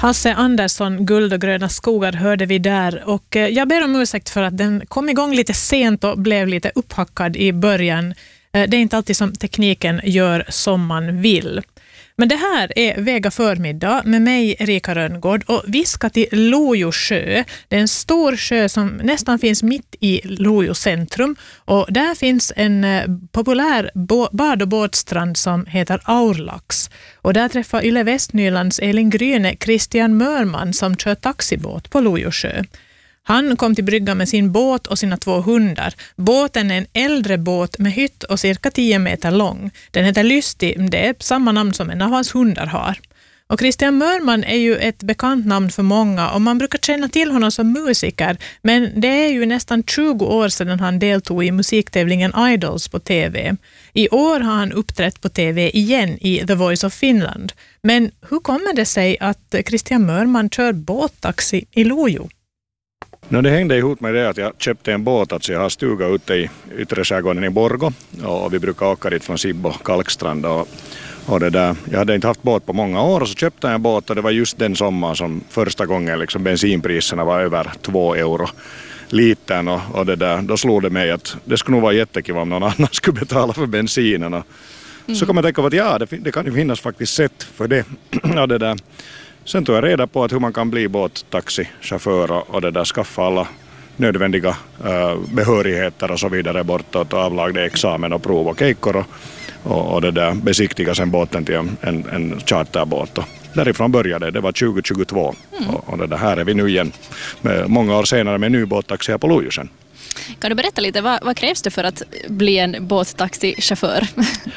Hasse Andersson, Guld och gröna skogar hörde vi där, och jag ber om ursäkt för att den kom igång lite sent och blev lite upphackad i början. Det är inte alltid som tekniken gör som man vill. Men det här är Vega förmiddag med mig, Erika Rönngård, och vi ska till Lojo sjö. Det är en stor sjö som nästan finns mitt i Lojo centrum, och där finns en populär bad- och båtstrand som heter Aurlax. Och där träffar Yle Västnylands Elin Gryne Christian Mörman som kör taxibåt på Lojo sjö. Han kom till bryggan med sin båt och sina 2 hundar. Båten är en äldre båt med hytt och cirka 10 meter lång. Den heter Lystig, det är samma namn som en av hans hundar har. Och Christian Mörman är ju ett bekant namn för många, och man brukar känna till honom som musiker. Men det är ju nästan 20 år sedan han deltog i musiktävlingen Idols på TV. I år har han uppträtt på TV igen i The Voice of Finland. Men hur kommer det sig att Christian Mörman kör båttaxi i Lojo? Det hängde ihop med det att jag köpte en båt, alltså jag har stuga ute i yttre skärgården i Borgå, och vi brukar åka dit från Sibbo, Kalkstrand, och det där. Jag hade inte haft båt på många år, och så köpte jag en båt, och det var just den sommar som första gången liksom bensinpriserna var över 2 euro litern, och det där. Då slog det mig att det skulle nog vara jättekul om någon annan skulle betala för bensinen, och så kan man tänka på att det kan ju finnas faktiskt sätt för det, och det där. Sen tog jag reda på att hur man kan bli båttaxichaufför och det där, skaffa alla nödvändiga behörigheter och så vidare bortåt, och avlagde examen och prov och keikkor och det där, besiktiga sen båten till en charterbåt. Och därifrån började det var 2022 och det där, här är vi nu igen många år senare med ny båttaxi här på Lojo sen. Kan du berätta lite, vad krävs det för att bli en båttaxichaufför?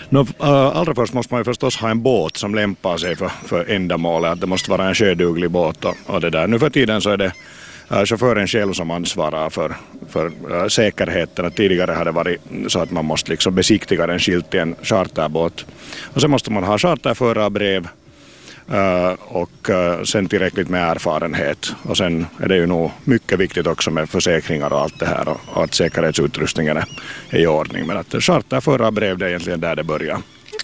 Allra först måste man ju förstås ha en båt som lämpar sig för ändamålet. Att det måste vara en sjöduglig båt och det där. Nu för tiden så är det chauffören själv som ansvarar för säkerheten. Tidigare har det varit så att man måste liksom besiktiga den skilt i en charterbåt. Och sen måste man ha charterförarbrev och sen tillräckligt med erfarenhet, och sen är det ju nog mycket viktigt också med försäkringar och allt det här, och att säkerhetsutrustningen är i ordning, men att charterförarbrev, det är egentligen där det börjar.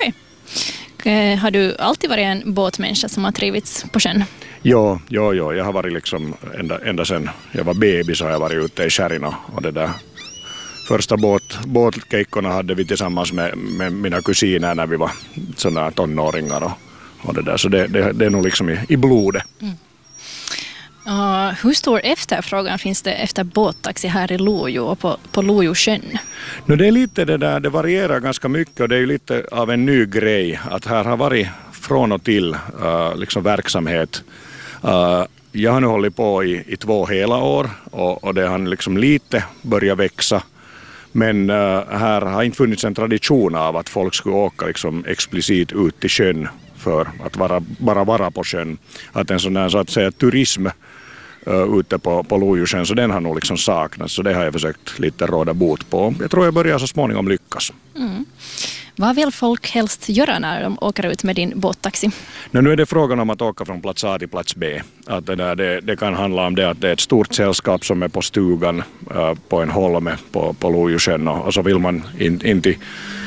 Okej. Har du alltid varit en båtmänniska som har trivits på sjön? Ja, jag har varit liksom ända sedan jag var bebis har jag varit ute i skärgården, och det där första båtkejkorna hade vi tillsammans med mina kusiner när vi var sådana tonåringar och det där, så det är nog liksom i blodet. Hur stor efterfrågan finns det efter båttaxi här i Lojo och på Lojo sjön? Det är lite det där, det varierar ganska mycket, och det är ju lite av en ny grej att här har varit från och till liksom verksamhet. Jag har nu hållit på i 2 hela år, och det har liksom lite börjat växa. Men här har inte funnits en tradition av att folk skulle åka liksom explicit ut till sjön för att bara vara på sjön. Att en sån där, så att säga, turism ute på Lojosjön, så den har nog liksom saknats, så det har jag försökt lite råda bot på. Jag tror jag börjar så småningom lyckas. Vad vill folk helst göra när de åker ut med din båttaxi? Nu är det frågan om att åka från plats A till plats B. Att det kan handla om det att det är ett stort sällskap som är på stugan på en holme på Lojosjön, och så vill man in till